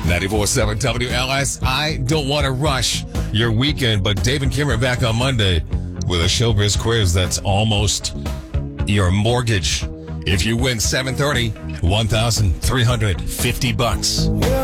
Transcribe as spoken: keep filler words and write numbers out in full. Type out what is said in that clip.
ninety-four point seven W L S. I don't want to rush your weekend, but Dave and Kim are back on Monday with a showbiz quiz that's almost your mortgage. If you win seven thirty, one thousand three hundred fifty bucks.